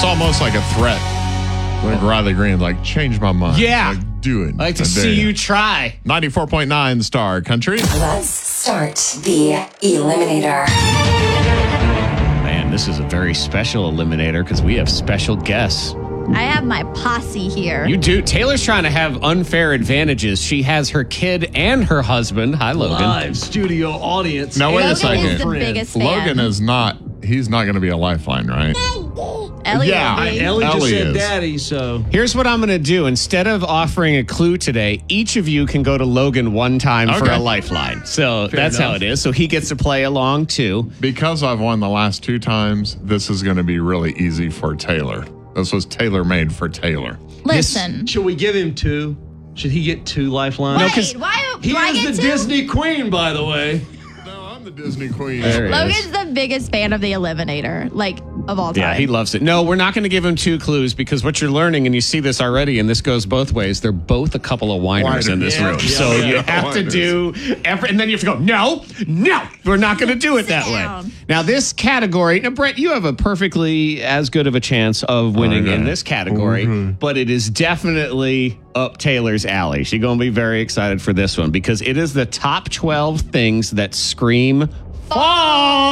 almost like a threat. Like Riley Green, like, change my mind. Yeah. Like, do it. I like to see you try. 94.9 Star Country. Let's start the Eliminator. Man, this is a very special Eliminator because we have special guests. I have my posse here. You do. Taylor's trying to have unfair advantages. She has her kid and her husband. Hi, Logan. Live studio audience. Now, wait a Logan second. is the biggest fan. Logan is not, he's not going to be a lifeline, right? Ellie Yeah. will be. Ellie just Ellie said is. daddy, so. Here's what I'm going to do. Instead of offering a clue today, each of you can go to Logan one time for Okay. a lifeline. So that's enough. how it is. So he gets to play along too. Because I've won the last 2 times, this is going to be really easy for Taylor. This was tailor-made for Taylor. Listen. Should we give him 2? Should he get 2 lifelines? Wait, why He do I is get the 2? Disney queen, by the way. No, I'm the Disney queen. There he is. Logan's the biggest fan of the Eliminator, like, of all time. Yeah, he loves it. No, we're not going to give him 2 clues because what you're learning, and you see this already, and this goes both ways, they're both a couple of whiners in this Yeah, room. yeah, So yeah. you have to do, and then you have to go, no, we're not going to do it that way. down. Now, this category, now, Brett, you have a perfectly as good of a chance of winning in this category, but it is definitely up Taylor's alley. She's going to be very excited for this one because it is the top 12 things that scream fall.